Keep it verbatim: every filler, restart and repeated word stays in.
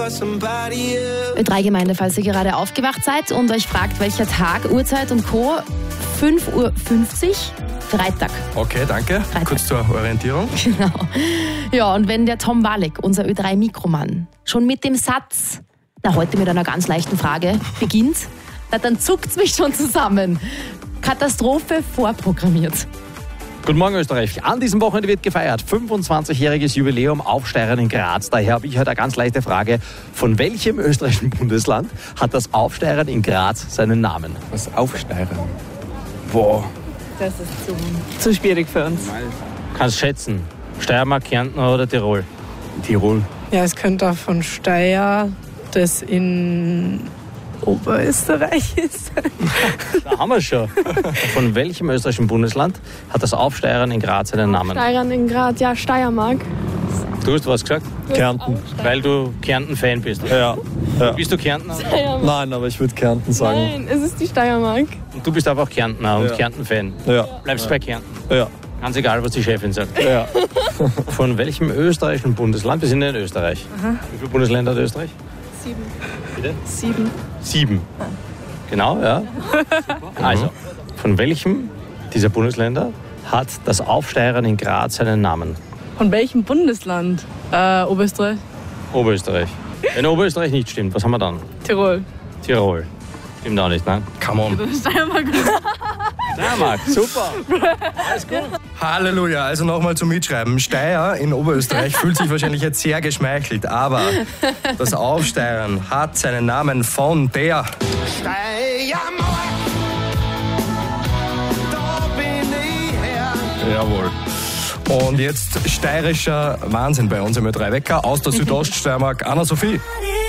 Ö drei Gemeinde, falls ihr gerade aufgewacht seid und euch fragt, welcher Tag, Uhrzeit und Co. fünf Uhr fünfzig, Freitag. Okay, danke. Freitag. Kurz zur Orientierung. Genau. Ja, und wenn der Tom Walek, unser Ö drei Mikromann, schon mit dem Satz, na heute mit einer ganz leichten Frage, beginnt, na, dann zuckt's mich schon zusammen. Katastrophe vorprogrammiert. Guten Morgen Österreich. An diesem Wochenende wird gefeiert. fünfundzwanzigjähriges Jubiläum Aufsteirern in Graz. Daher habe ich heute eine ganz leichte Frage. Von welchem österreichischen Bundesland hat das Aufsteirern in Graz seinen Namen? Was Aufsteirern? Boah. Das ist zu, zu schwierig für uns. Kannst schätzen. Steiermark, Kärnten oder Tirol? Tirol. Ja, es könnte auch von Steyr, das in Oberösterreich ist. Da haben wir es schon. Von welchem österreichischen Bundesland hat das Aufsteirern in Graz seinen Namen? Steirern in Graz, ja, Steiermark. Du hast was gesagt? Kärnten. Weil du Kärnten-Fan bist. Ja. ja. Bist du Kärntner? Steiermark. Nein, aber ich würde Kärnten sagen. Nein, es ist die Steiermark. Und du bist einfach Kärntner und Ja. Kärnten-Fan. Ja. Bleibst bei Kärnten. Ja. Ganz egal, was die Chefin sagt. Ja. Von welchem österreichischen Bundesland? Wir sind ja in Österreich. Wie viele Bundesländer hat Österreich? Sieben. Bitte? Sieben. Sieben. Genau, ja. Also, von welchem dieser Bundesländer hat das Aufsteirern in Graz seinen Namen? Von welchem Bundesland? Äh, Oberösterreich. Oberösterreich. Wenn Oberösterreich nicht stimmt, was haben wir dann? Tirol. Tirol. Stimmt auch nicht, ne? Come on. Steiermark. Steiermark, super. Alles gut. Halleluja. Also nochmal zum Mitschreiben. Steyr in Oberösterreich fühlt sich wahrscheinlich jetzt sehr geschmeichelt, aber das Aufsteirern hat seinen Namen von der Steiermark. Da bin ich her. Jawohl. Und jetzt steirischer Wahnsinn bei uns im Ö drei Wecker aus der Südoststeiermark. Anna-Sophie.